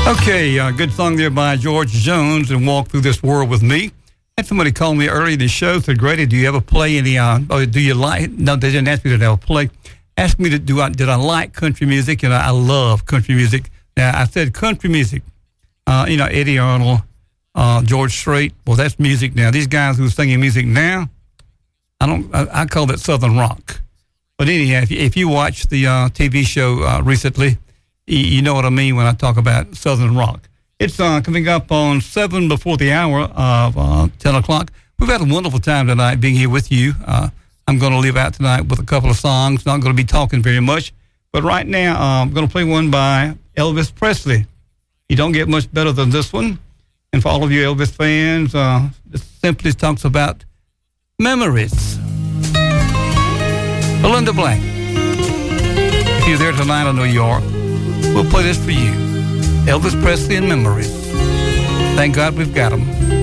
Okay, good song there by George Jones, and Walk Through This World With Me. Had somebody call me earlier in the show, said, Grady, do you ever play any, or do you like, no, they didn't ask me to ever play. Asked me, did I like country music, and I love country music. Now, I said country music, Eddie Arnold, George Strait, well, that's music now. These guys who are singing music now, I call that Southern rock. But anyhow, if you watch the TV show recently, you know what I mean when I talk about Southern rock. It's coming up on 7 before the hour of 10 o'clock. We've had a wonderful time tonight being here with you. I'm going to leave out tonight with a couple of songs. Not going to be talking very much. But right now, I'm going to play one by Elvis Presley. You don't get much better than this one. And for all of you Elvis fans, it simply talks about memories. Belinda Black. If you're there tonight, I know you are. We'll play this for you. Elvis Presley and Memories. Thank God we've got them.